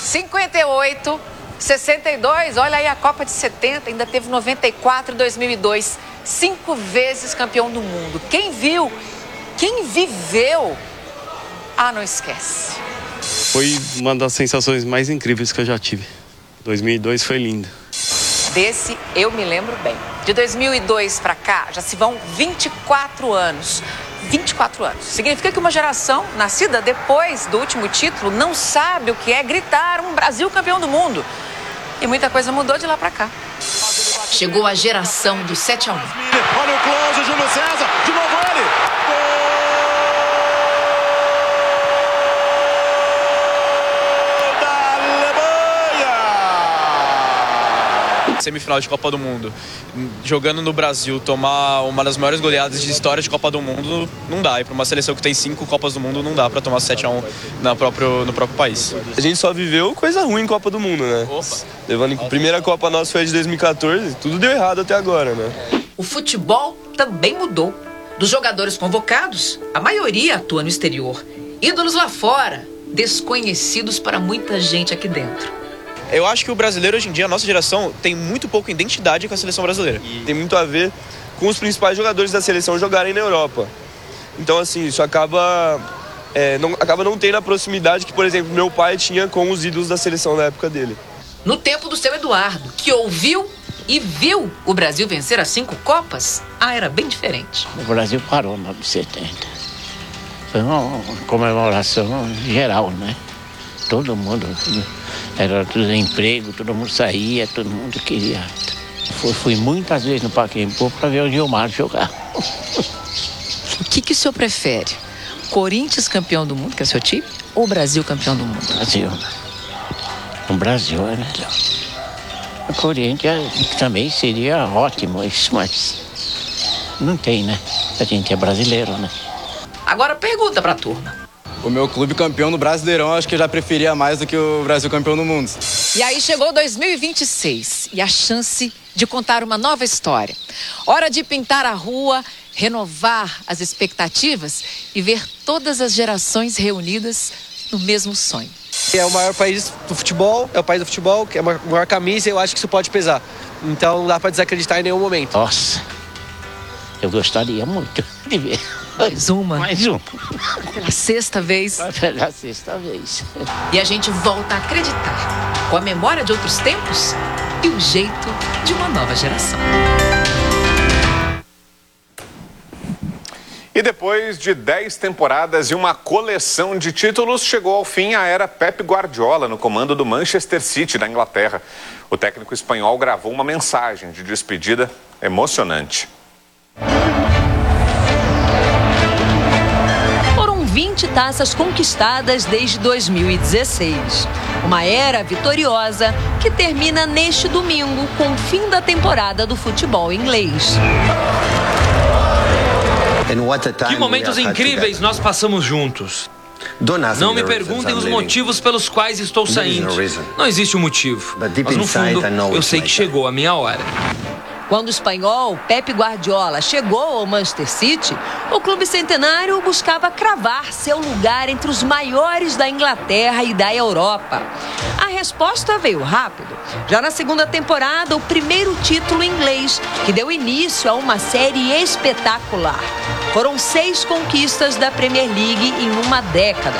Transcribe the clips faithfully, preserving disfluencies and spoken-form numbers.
cinquenta e oito, sessenta e dois, olha aí a Copa de setenta, ainda teve noventa e quatro e dois mil e dois. Cinco vezes campeão do mundo. Quem viu, quem viveu, ah, não esquece. Foi uma das sensações mais incríveis que eu já tive. dois mil e dois foi lindo. Desse eu me lembro bem. De dois mil e dois para cá, já se vão vinte e quatro anos. vinte e quatro anos. Significa que uma geração nascida depois do último título não sabe o que é gritar um Brasil campeão do mundo. E muita coisa mudou de lá para cá. Chegou a geração do sete a um. Olha o close, Júlio César, de novo ele. Semifinal de Copa do Mundo, jogando no Brasil, tomar uma das maiores goleadas de história de Copa do Mundo, não dá. E para uma seleção que tem cinco Copas do Mundo, não dá para tomar sete a um na próprio, no próprio país. A gente só viveu coisa ruim em Copa do Mundo, né? Opa. Levando em a primeira Copa nossa foi a de dois mil e quatorze, tudo deu errado até agora, né? O futebol também mudou. Dos jogadores convocados, a maioria atua no exterior. Ídolos lá fora, desconhecidos para muita gente aqui dentro. Eu acho que o brasileiro hoje em dia, a nossa geração, tem muito pouca identidade com a seleção brasileira. E tem muito a ver com os principais jogadores da seleção jogarem na Europa. Então, assim, isso acaba, é, não, acaba não tendo a proximidade que, por exemplo, meu pai tinha com os ídolos da seleção na época dele. No tempo do seu Eduardo, que ouviu e viu o Brasil vencer as cinco Copas, ah, era bem diferente. O Brasil parou no ano de setenta. Foi uma comemoração geral, né? Todo mundo, era tudo emprego, todo mundo saía, todo mundo queria. Fui, fui muitas vezes no Pacaembu para ver o Gilmar jogar. O que, que o senhor prefere? Corinthians campeão do mundo, que é seu time, ou Brasil campeão do mundo? Brasil. O Brasil é melhor. O Corinthians também seria ótimo isso, mas não tem, né? A gente é brasileiro, né? Agora pergunta pra turma. O meu clube campeão no Brasileirão, acho que eu já preferia mais do que o Brasil campeão do mundo. E aí chegou dois mil e vinte e seis e a chance de contar uma nova história. Hora de pintar a rua, renovar as expectativas e ver todas as gerações reunidas no mesmo sonho. É o maior país do futebol, é o país do futebol, que é a maior camisa, e eu acho que isso pode pesar. Então não dá para desacreditar em nenhum momento. Nossa, eu gostaria muito de ver. Mais uma. Mais uma. Pela sexta vez. Pela sexta vez. E a gente volta a acreditar com a memória de outros tempos e o jeito de uma nova geração. E depois de dez temporadas e uma coleção de títulos, chegou ao fim a era Pep Guardiola no comando do Manchester City da Inglaterra. O técnico espanhol gravou uma mensagem de despedida emocionante. vinte taças conquistadas desde dois mil e dezesseis. Uma era vitoriosa que termina neste domingo com o fim da temporada do futebol inglês. Que momentos incríveis nós passamos juntos. Não me perguntem os motivos pelos quais estou saindo. Não existe um motivo. Mas no fundo, eu sei que chegou a minha hora. Quando o espanhol Pep Guardiola chegou ao Manchester City, o clube centenário buscava cravar seu lugar entre os maiores da Inglaterra e da Europa. A resposta veio rápido. Já na segunda temporada, o primeiro título inglês, que deu início a uma série espetacular. Foram seis conquistas da Premier League em uma década.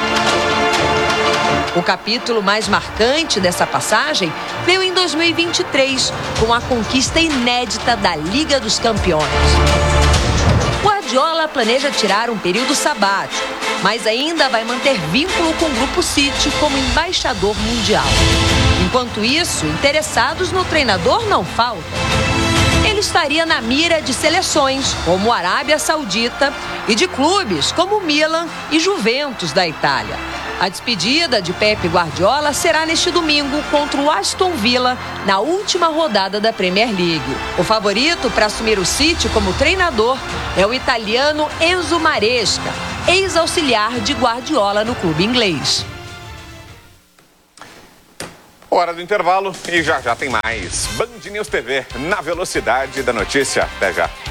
O capítulo mais marcante dessa passagem veio em dois mil e vinte e três, com a conquista inédita da Liga dos Campeões. Guardiola planeja tirar um período sabático, mas ainda vai manter vínculo com o Grupo City como embaixador mundial. Enquanto isso, interessados no treinador não faltam. Ele estaria na mira de seleções como a Arábia Saudita e de clubes como Milan e Juventus da Itália. A despedida de Pep Guardiola será neste domingo contra o Aston Villa, na última rodada da Premier League. O favorito para assumir o City como treinador é o italiano Enzo Maresca, ex-auxiliar de Guardiola no clube inglês. Hora do intervalo e já já tem mais. Band News T V, na velocidade da notícia. Até já.